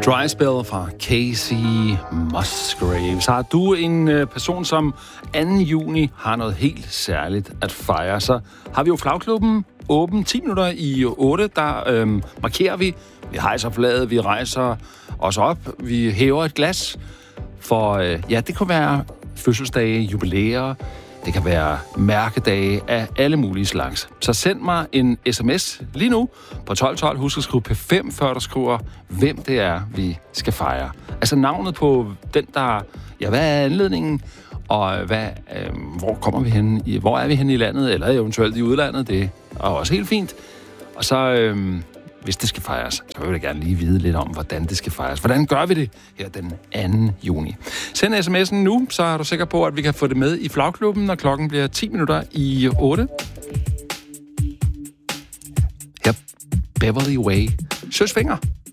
Dry Spell fra Casey Musgraves. Har du en person, som 2. juni har noget helt særligt at fejre, så har vi jo Flagklubben åben 10 minutter i 8. Der markerer vi. Vi hejser flaget, vi rejser os op, vi hæver et glas. For det kunne være fødselsdage, jubilæer, det kan være mærkedage af alle mulige slags. Så send mig en sms lige nu på 1212. Husk at skrive P5, før du skriver, hvem det er, vi skal fejre. Altså navnet på den, der... Ja, hvad er anledningen? Og hvor kommer vi hen? Hvor er vi henne i landet? Eller eventuelt i udlandet? Det er også helt fint. Og så... hvis det skal fejres, så vil jeg gerne lige vide lidt om, hvordan det skal fejres. Hvordan gør vi det her den 2. juni? Send sms'en nu, så er du sikker på, at vi kan få det med i Flagklubben, når klokken bliver 10 minutter i 8. Her Beverly Way. Søsvinger.